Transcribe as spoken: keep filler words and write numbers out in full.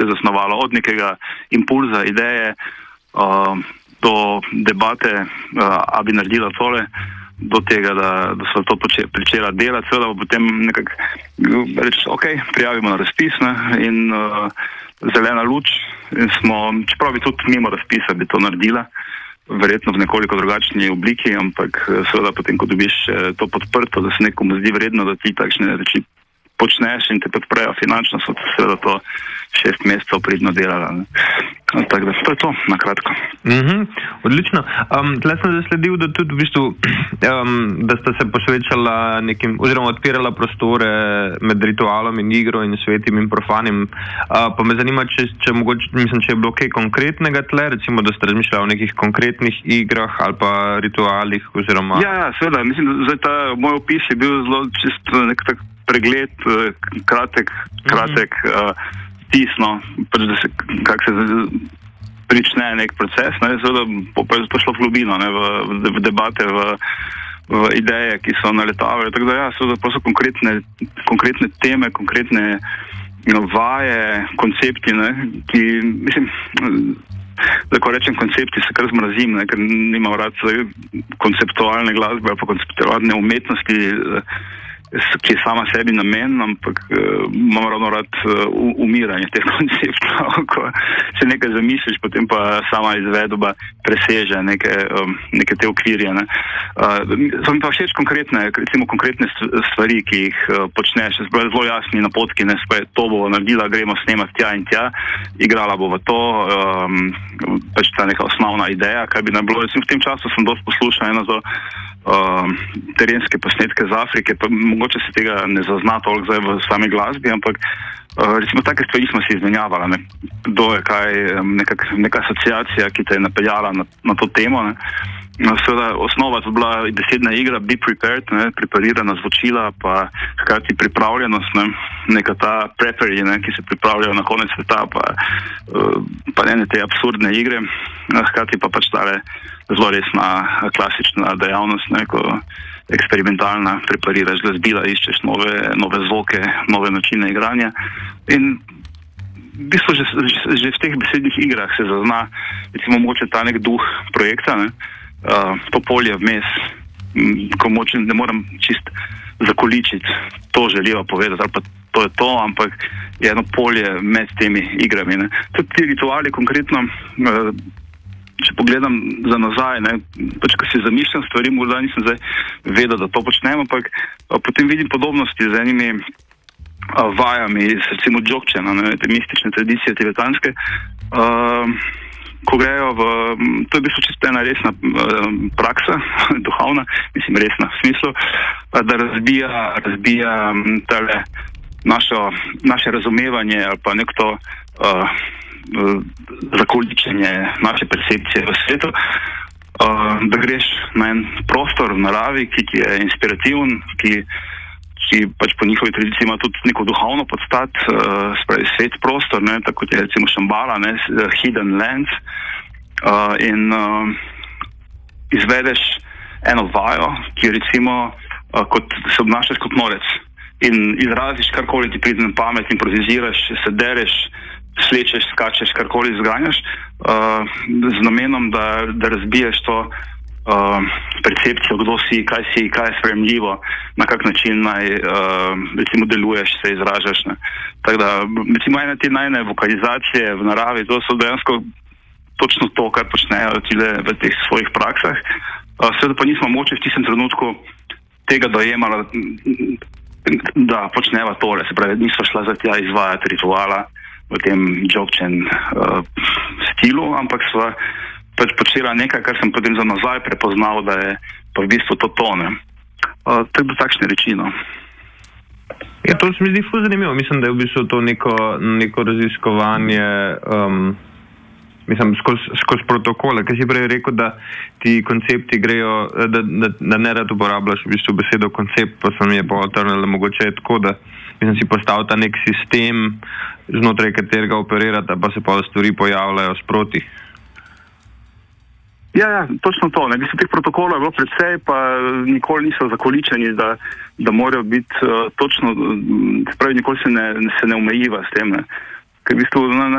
zasnovalo od nekega impulza, ideje, uh, do debate, uh, a bi naredila tole, do tega, da, da so to poče, pričela delati, seveda pa potem nekako reči, ok, prijavimo na razpis, ne, in uh, zelena luč, in smo, čeprav bi tudi mimo razpisa bi to naredila, verjetno v nekoliko drugačni obliki, ampak seveda potem, ko dobiš to podprto, da se nekomu zdi vredno, da ti takšne reči počneš in te podprejo finančno, so seveda to šest mesecev pridno delala. Ne. Tako da to je to, na kratko. Mm-hmm, odlično. Um, tle sem zasledil, da tudi v bistvu, um, da sta se posvečala nekim, oziroma odpirala prostore med ritualom in igro in svetim in profanim. Uh, pa me zanima, če, če mogoče, mislim, če je bilo kaj konkretnega tle, recimo, da ste razmišljali o nekih konkretnih igrah ali pa ritualih, oziroma... Ja, ja, seveda, mislim, da zdaj ta moj opis je bil zelo čisto nek tak pregled, kratek, kratek, mm-hmm. uh, tisno, pač da se, kak se prične nek proces, ne, seveda po, po šlo v globino, ne, v, v debate, v, v ideje, ki so naletavali, tako da ja, seveda pa so konkretne, konkretne teme, konkretne no, vaje, koncepti, ne, ki, mislim, da ko rečem koncepti, se kar zmrazim, ne, ker nimam rad konceptualne glasbe ali pa konceptualne umetnosti, ki je sama sebi namen, ampak uh, imam ravno rad uh, umiranje teh konceptov. Ko se nekaj zamisliš, potem pa sama izvedba preseže neke, um, neke te okvirje. Ne. Uh, so mi pa všeč konkretne, recimo konkretne stvari, ki jih uh, počneš, zelo jasni napotki, ne, svoje, to bo naredila, gremo snemati tja in tja, igrala bo v to, um, pač ta neka osnovna ideja, kaj bi naj bilo. Recimo v tem času sem dosti poslušal eno za Uh, terenske posnetke z Afrike, pa mogoče se tega ne zazna toliko zdaj v sami glasbi, ampak uh, recimo take stvari smo si izmenjavali, ne. Kdo je kaj, nekak, neka asociacija, ki te je napeljala na, na to temo, ne. No, seveda, osnova to bila besedna igra, be prepared, ne, preparirana zvočila, pa hkrati pripravljenost, ne, neka ta prepari, ne, ki se pripravljajo na konec sveta, pa, uh, pa ne, ne te absurdne igre, hkrati pa pač tale zelo resna klasična dejavnost, ne, ko eksperimentalna, prepariraš glasbila, iščeš nove, nove zvoke, nove načine igranja in v bistvu že, že, že v teh besednih igrah se zazna, recimo mogoče ta nek duh projekta, ne, uh, to polje vmes, ko moče ne moram čist zakoličiti, to želiva povedati, ali pa to je to, ampak je eno polje med temi igrami, ne. Tudi ti rituali konkretno, uh, če pogledam za nazaj, ne, pač ko si zamišljam stvari, morda nisem zdaj vedel, da to počnem, ampak a, potem vidim podobnosti z enimi a, vajami iz recimo Dzogčena, ne, te mistične tradicije tibetanske, a, ko grejo v, to je v bistvu čisto ena resna a, praksa, duhovna, mislim resna v smislu, a, da razbija, razbija tale našo, naše razumevanje ali pa nek to a, zakoličenje naše percepcije v svetu, uh, da greš na en prostor v naravi, ki ti je inspirativen, ki, ki pač po njihovi tradiciji ima tudi neko duhovno podstat, uh, spravi svet prostor, ne, tako kot je recimo Šambala, ne, hidden lands, uh, in uh, izvedeš eno vajo, ki recimo uh, kot se obnašaš kot norec in izraziš karkoli ti pride na pamet, improviziraš, se dereš, slečeš, skačeš, karkoli zganjaš, uh, z namenom, da, da razbiješ to uh, percepcijo, kdo si, kaj si, kaj je sprejemljivo, na kak način naj, uh, recimo, deluješ, se izražaš. Ne. Tako da, recimo, ene te najne vokalizacije v naravi, to so dejansko točno to, kar počnejo tile v teh svojih praksah. Uh, seveda pa nismo moče v tistem trenutku tega dojemala, da počneva tole, se pravi, nismo šla za tja izvajati rituala v tem Dzogčen uh, stilu, ampak sva pač počela nekaj, kar sem potem za nazaj prepoznal, da je pa v bistvu to tone. Uh, tako da takšne reči, no. Ja, to se mi zdi ful zanimivo. Mislim, da je v bistvu to neko, neko raziskovanje, um, mislim, skozi skozi protokole, ker si prej rekel, da ti koncepti grejo, da, da, da ne rad uporabljaš v bistvu besedo koncept, pa sem je pa otrnila, mogoče je tako, da mislim, si postavil ta nek sistem, znotraj katerega operirata, pa se pa stvari pojavljajo sproti. Ja, ja, točno to. Ne. Mislim, teh protokolov je bilo precej, pa nikoli niso zakoličeni, da, da morajo biti uh, točno, spravi, nikoli se ne, se ne omejiva s tem. Ne. Ker v bistvu